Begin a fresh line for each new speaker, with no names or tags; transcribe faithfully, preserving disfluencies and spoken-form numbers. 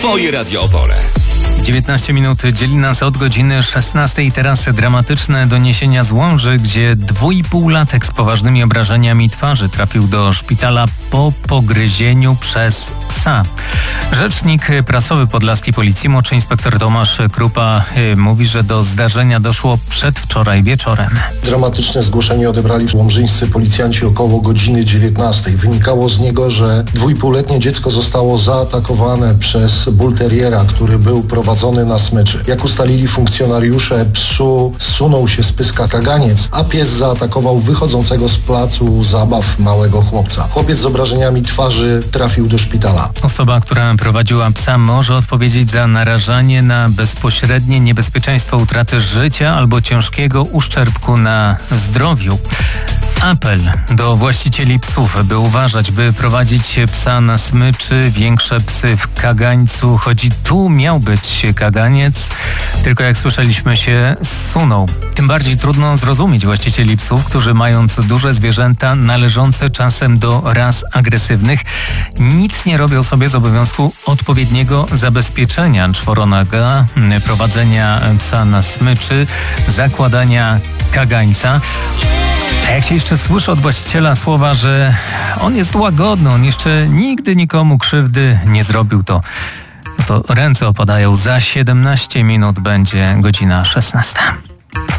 Twoje Radio Opole.
dziewiętnaście minut dzieli nas od godziny szesnastej. Teraz dramatyczne doniesienia z Łomży, gdzie dwuipółlatek z poważnymi obrażeniami twarzy trafił do szpitala po pogryzieniu przez psa. Rzecznik prasowy podlaskiej policji, młodszy inspektor Tomasz Krupa, yy, mówi, że do zdarzenia doszło przedwczoraj wieczorem.
Dramatyczne zgłoszenie odebrali łomżyńscy policjanci około godziny dziewiętnastej. Wynikało z niego, że dwuipółletnie dziecko zostało zaatakowane przez bull terriera, który był prowadzony na smyczy. Jak ustalili funkcjonariusze, psu zsunął się z pyska kaganiec, a pies zaatakował wychodzącego z placu zabaw małego chłopca. Chłopiec z obrażeniami twarzy trafił do szpitala.
Osoba, która prowadziła psa, może odpowiedzieć za narażanie na bezpośrednie niebezpieczeństwo utraty życia albo ciężkiego uszczerbku na zdrowiu. Apel do właścicieli psów, by uważać, by prowadzić psa na smyczy, większe psy w kagańcu, choć tu miał być kaganiec, tylko jak słyszeliśmy się zsunął. Tym bardziej trudno zrozumieć właścicieli psów, którzy mając duże zwierzęta należące czasem do ras agresywnych, nic nie robią sobie z obowiązku odpowiedniego zabezpieczenia czworonoga, prowadzenia psa na smyczy, zakładania kagańca. A jak się jeszcze słyszy od właściciela słowa, że on jest łagodny, on jeszcze nigdy nikomu krzywdy nie zrobił, to, to ręce opadają. Za siedemnaście minut będzie godzina szesnasta.